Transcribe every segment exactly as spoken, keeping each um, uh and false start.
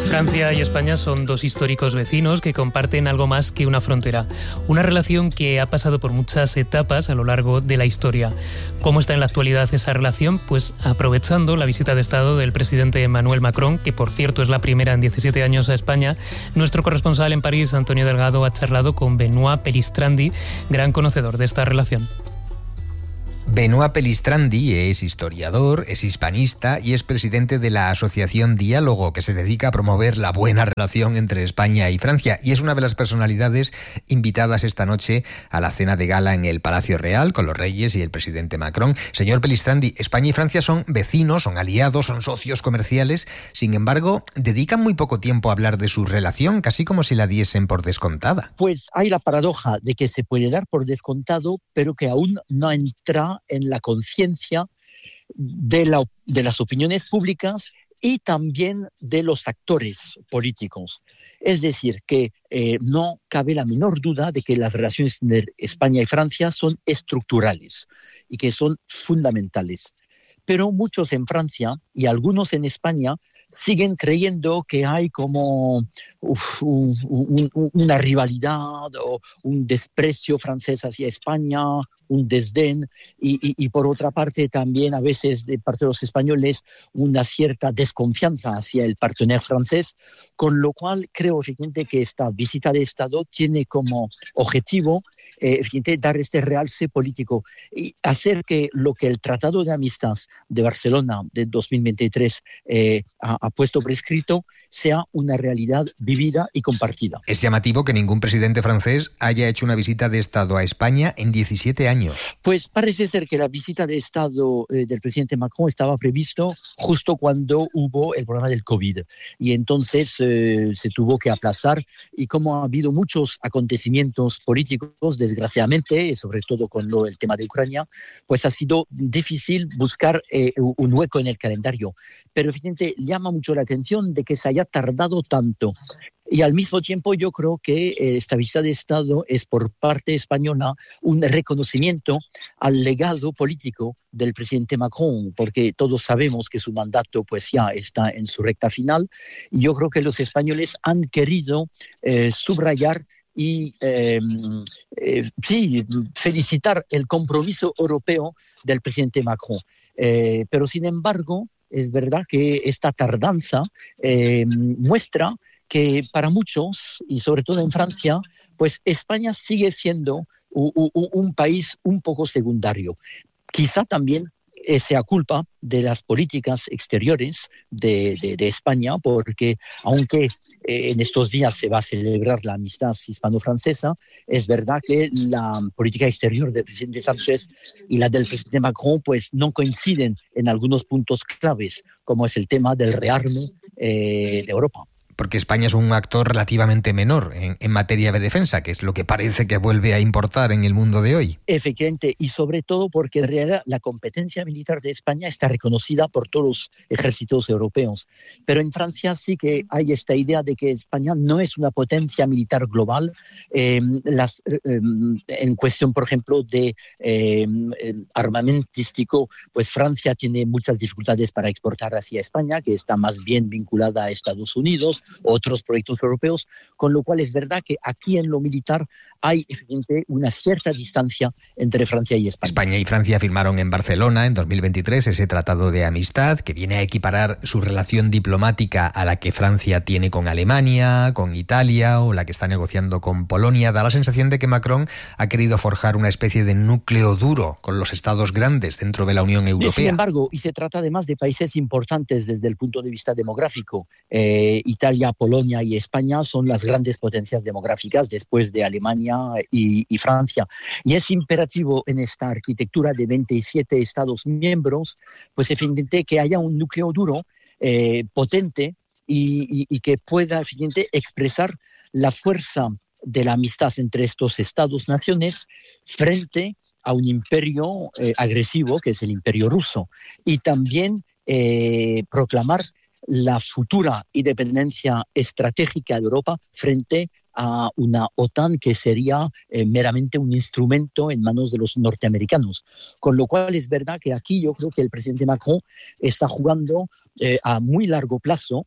Francia y España son dos históricos vecinos que comparten algo más que una frontera. Una relación que ha pasado por muchas etapas a lo largo de la historia. ¿Cómo está en la actualidad esa relación? Pues aprovechando la visita de Estado del presidente Emmanuel Macron, que por cierto es la primera en diecisiete años a España, nuestro corresponsal en París, Antonio Delgado, ha charlado con Benoît Pelistrandi, gran conocedor de esta relación. Benoît Pelistrandi es historiador, es hispanista y es presidente de la Asociación Diálogo, que se dedica a promover la buena relación entre España y Francia, y es una de las personalidades invitadas esta noche a la cena de gala en el Palacio Real con los reyes y el presidente Macron. Señor Pelistrandi, España y Francia son vecinos, son aliados, son socios comerciales. Sin embargo, dedican muy poco tiempo a hablar de su relación, casi como si la diesen por descontada. Pues hay la paradoja de que se puede dar por descontado, pero que aún no entra en la conciencia de, la, de las opiniones públicas y también de los actores políticos. Es decir, que eh, no cabe la menor duda de que las relaciones entre España y Francia son estructurales y que son fundamentales. Pero muchos en Francia y algunos en España siguen creyendo que hay como uf, un, un, una rivalidad o un desprecio francés hacia España, un desdén, y, y, y por otra parte también a veces de parte de los españoles una cierta desconfianza hacia el partenaire francés, con lo cual creo efectivamente que esta visita de Estado tiene como objetivo eh, dar este realce político y hacer que lo que el Tratado de Amistad de Barcelona de dos mil veintitrés eh, ha, ha puesto por escrito sea una realidad vivida y compartida. Es llamativo que ningún presidente francés haya hecho una visita de Estado a España en diecisiete años. Pues parece ser que la visita de Estado eh, del presidente Macron estaba previsto justo cuando hubo el problema del COVID y entonces eh, se tuvo que aplazar, y como ha habido muchos acontecimientos políticos, desgraciadamente, sobre todo con lo, el tema de Ucrania, pues ha sido difícil buscar eh, un hueco en el calendario. Pero evidentemente llama mucho la atención de que se haya tardado tanto. Y al mismo tiempo yo creo que esta visita de Estado es por parte española un reconocimiento al legado político del presidente Macron, porque todos sabemos que su mandato pues ya está en su recta final, y yo creo que los españoles han querido eh, subrayar y eh, eh, sí, felicitar el compromiso europeo del presidente Macron. Eh, pero sin embargo, es verdad que esta tardanza eh, muestra que para muchos, y sobre todo en Francia, pues España sigue siendo un, un, un país un poco secundario. Quizá también eh, sea culpa de las políticas exteriores de, de, de España, porque aunque eh, en estos días se va a celebrar la amistad hispano-francesa, es verdad que la política exterior del presidente Sánchez y la del presidente Macron pues no coinciden en algunos puntos claves, como es el tema del rearme eh, de Europa. Porque España es un actor relativamente menor en, en materia de defensa, que es lo que parece que vuelve a importar en el mundo de hoy. Efectivamente, y sobre todo porque en realidad la competencia militar de España está reconocida por todos los ejércitos europeos. Pero en Francia sí que hay esta idea de que España no es una potencia militar global. Eh, las, eh, en cuestión, por ejemplo, de eh, armamentístico, pues Francia tiene muchas dificultades para exportar hacia España, que está más bien vinculada a Estados Unidos, otros proyectos europeos, con lo cual es verdad que aquí en lo militar hay evidentemente una cierta distancia entre Francia y España. España y Francia firmaron en Barcelona en dos mil veintitrés ese tratado de amistad que viene a equiparar su relación diplomática a la que Francia tiene con Alemania, con Italia o la que está negociando con Polonia. Da la sensación de que Macron ha querido forjar una especie de núcleo duro con los estados grandes dentro de la Unión Europea. Sin embargo, y se trata además de países importantes desde el punto de vista demográfico. Eh, Italia, Polonia y España son las grandes potencias demográficas después de Alemania y, y Francia. Y es imperativo en esta arquitectura de veintisiete Estados miembros, pues evidentemente que haya un núcleo duro, eh, potente y, y, y que pueda evidentemente expresar la fuerza de la amistad entre estos Estados-naciones frente a un imperio eh, agresivo que es el imperio ruso, y también eh, proclamar la futura independencia estratégica de Europa frente a una OTAN que sería eh, meramente un instrumento en manos de los norteamericanos. Con lo cual es verdad que aquí yo creo que el presidente Macron está jugando eh, a muy largo plazo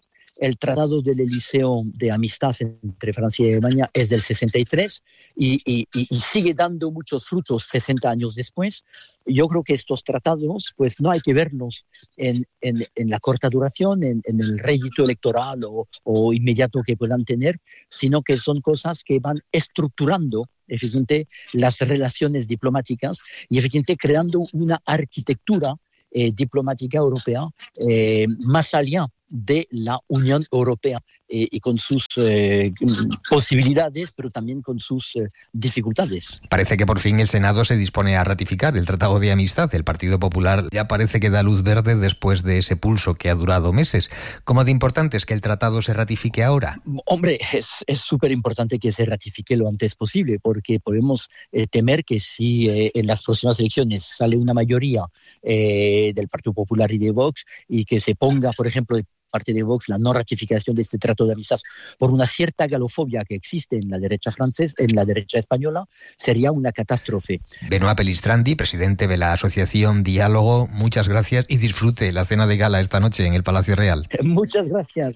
El Tratado del Elíseo de amistad entre Francia y Alemania es del sesenta y tres y, y, y sigue dando muchos frutos sesenta años después. Yo creo que estos tratados, pues no hay que verlos en, en, en la corta duración, en, en el rédito electoral o, o inmediato que puedan tener, sino que son cosas que van estructurando efectivamente las relaciones diplomáticas y efectivamente creando una arquitectura eh, diplomática europea eh, más allá de la Unión Europea eh, y con sus eh, posibilidades, pero también con sus eh, dificultades. Parece que por fin el Senado se dispone a ratificar el Tratado de Amistad. El Partido Popular ya parece que da luz verde después de ese pulso que ha durado meses. ¿Cómo de importante es que el tratado se ratifique ahora? Hombre, es súper importante que se ratifique lo antes posible, porque podemos eh, temer que si eh, en las próximas elecciones sale una mayoría eh, del Partido Popular y de Vox y que se ponga, por ejemplo, de parte de Vox la no ratificación de este trato de amistad por una cierta galofobia que existe en la derecha francesa, en la derecha española, sería una catástrofe. Benoît Pelistrandi, presidente de la asociación Diálogo, muchas gracias y disfrute la cena de gala esta noche en el Palacio Real. Muchas gracias.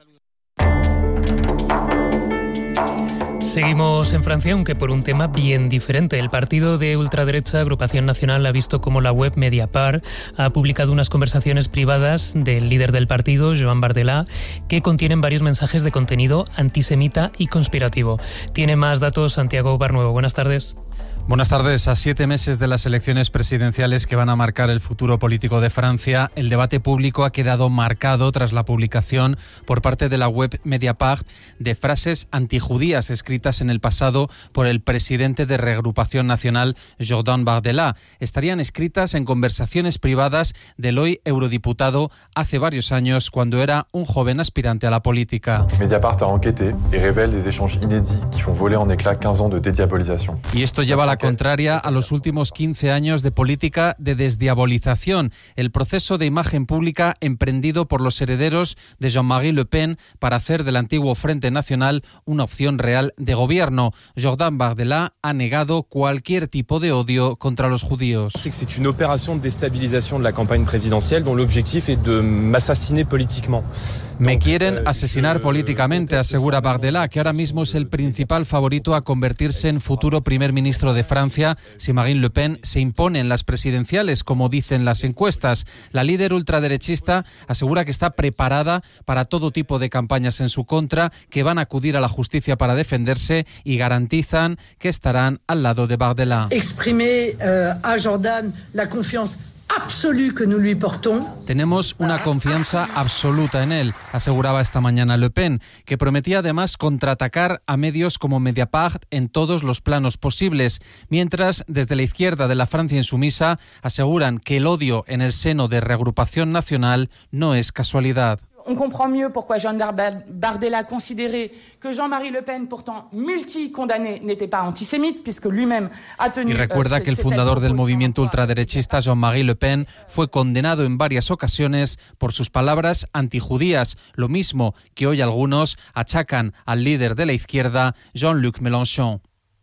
Seguimos en Francia, aunque por un tema bien diferente. El partido de ultraderecha Agrupación Nacional ha visto cómo la web Mediapart ha publicado unas conversaciones privadas del líder del partido, Joan Bardella, que contienen varios mensajes de contenido antisemita y conspirativo. Tiene más datos Santiago Barnuevo. Buenas tardes. Buenas tardes. A siete meses de las elecciones presidenciales que van a marcar el futuro político de Francia, el debate público ha quedado marcado tras la publicación por parte de la web Mediapart de frases antijudías escritas en el pasado por el presidente de Reagrupación Nacional, Jordan Bardella. Estarían escritas en conversaciones privadas del hoy eurodiputado hace varios años, cuando era un joven aspirante a la política. Mediapart ha enquêté y revela des échanges inédits que font voler en éclat quinze ans de dédiabolización. Y esto lleva a la contraria a los últimos quince años de política de desdiabolización, el proceso de imagen pública emprendido por los herederos de Jean-Marie Le Pen para hacer del antiguo Frente Nacional una opción real de gobierno. Jordan Bardella ha negado cualquier tipo de odio contra los judíos. C'est une opération de déstabilisation de la campagne présidentielle dont l'objectif est de m'assassiner politiquement. Me quieren asesinar políticamente, asegura Bardella, que ahora mismo es el principal favorito a convertirse en futuro primer ministro de Francia si Marine Le Pen se impone en las presidenciales, como dicen las encuestas. La líder ultraderechista asegura que está preparada para todo tipo de campañas en su contra, que van a acudir a la justicia para defenderse y garantizan que estarán al lado de Bardella. Exprimer uh, a Jordan la confianza absolu que nous lui portons. Tenemos una confianza absoluta en él, aseguraba esta mañana Le Pen, que prometía además contraatacar a medios como Mediapart en todos los planos posibles, mientras desde la izquierda de la Francia insumisa aseguran que el odio en el seno de Reagrupación Nacional no es casualidad. On comprend mieux pourquoi Jean Bardella considérait que Jean-Marie Le Pen, pourtant multicondamné, n'était pas antisémite, puisque lui-même a tenu... Y recuerda que el fundador del movimiento ultraderechista, Jean-Marie Le Pen, fue condenado en varias ocasiones por sus palabras antijudías, lo mismo que hoy algunos achacan al líder de la izquierda, Jean-Luc Mélenchon.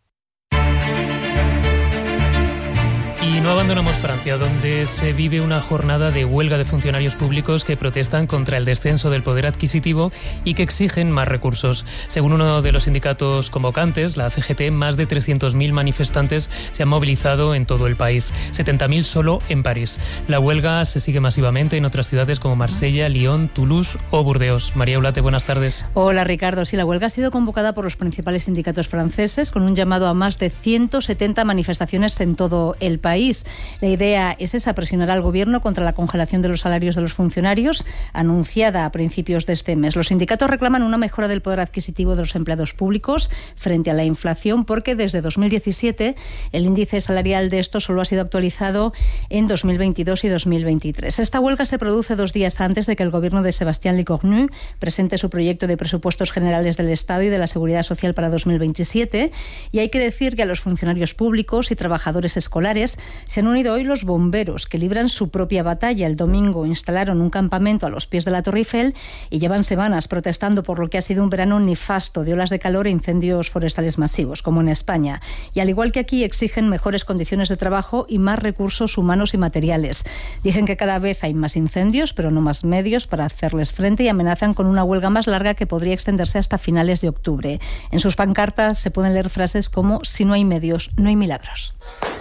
Y no abandonamos Francia, donde se vive una jornada de huelga de funcionarios públicos que protestan contra el descenso del poder adquisitivo y que exigen más recursos. Según uno de los sindicatos convocantes, la C G T, más de trescientos mil manifestantes se han movilizado en todo el país, setenta mil solo en París. La huelga se sigue masivamente en otras ciudades como Marsella, Lyon, Toulouse o Burdeos. María Eulate, buenas tardes. Hola Ricardo, sí, la huelga ha sido convocada por los principales sindicatos franceses con un llamado a más de ciento setenta manifestaciones en todo el país. La idea es esa, presionar al gobierno contra la congelación de los salarios de los funcionarios anunciada a principios de este mes. Los sindicatos reclaman una mejora del poder adquisitivo de los empleados públicos frente a la inflación, porque desde dos mil diecisiete el índice salarial de estos solo ha sido actualizado en dos mil veintidós y dos mil veintitrés. Esta huelga se produce dos días antes de que el gobierno de Sébastien Lecornu presente su proyecto de presupuestos generales del Estado y de la Seguridad Social para dos mil veintisiete, y hay que decir que a los funcionarios públicos y trabajadores escolares Se han unido hoy los bomberos, que libran su propia batalla. El domingo instalaron un campamento a los pies de la Torre Eiffel y llevan semanas protestando por lo que ha sido un verano nefasto de olas de calor e incendios forestales masivos, como en España. Y al igual que aquí, exigen mejores condiciones de trabajo y más recursos humanos y materiales. Dicen que cada vez hay más incendios, pero no más medios para hacerles frente, y amenazan con una huelga más larga que podría extenderse hasta finales de octubre. En sus pancartas se pueden leer frases como: si no hay medios, no hay milagros.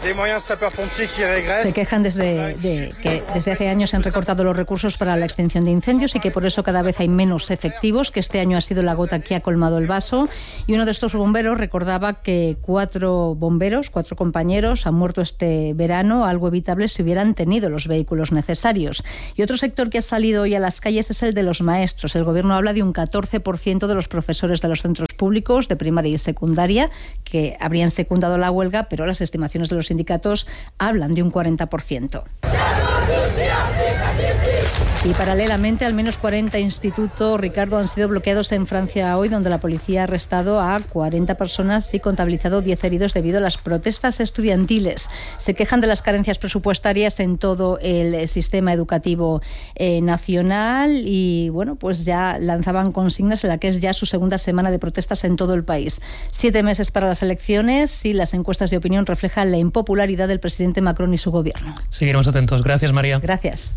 Se quejan desde, de, que desde hace años se han recortado los recursos para la extinción de incendios y que por eso cada vez hay menos efectivos, que este año ha sido la gota que ha colmado el vaso. Y uno de estos bomberos recordaba que cuatro bomberos, cuatro compañeros, han muerto este verano, algo evitable si hubieran tenido los vehículos necesarios. Y otro sector que ha salido hoy a las calles es el de los maestros. El Gobierno habla de un catorce por ciento de los profesores de los centros públicos de primaria y secundaria que habrían secundado la huelga, pero las estimaciones de los sindicatos hablan de un cuarenta por ciento. Y paralelamente, al menos cuarenta institutos, Ricardo, han sido bloqueados en Francia hoy, donde la policía ha arrestado a cuarenta personas y contabilizado diez heridos debido a las protestas estudiantiles. Se quejan de las carencias presupuestarias en todo el sistema educativo eh, nacional y, bueno, pues ya lanzaban consignas en la que es ya su segunda semana de protestas en todo el país. Siete meses para las elecciones y las encuestas de opinión reflejan la impopularidad del presidente Macron y su gobierno. Seguiremos atentos. Gracias, María. Gracias.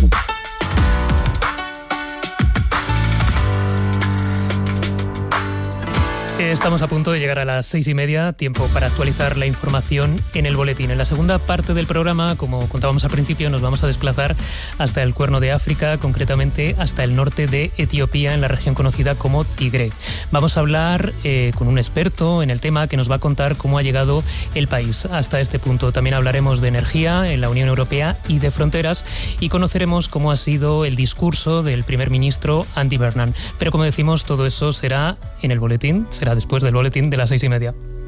Estamos a punto de llegar a las seis y media, tiempo para actualizar la información en el boletín. En la segunda parte del programa, como contábamos al principio, nos vamos a desplazar hasta el Cuerno de África, concretamente hasta el norte de Etiopía, en la región conocida como Tigré. Vamos a hablar eh, con un experto en el tema que nos va a contar cómo ha llegado el país hasta este punto. También hablaremos de energía en la Unión Europea y de fronteras, y conoceremos cómo ha sido el discurso del primer ministro Andy Burnham. Pero como decimos, todo eso será en el boletín, será después del boletín de las seis y media.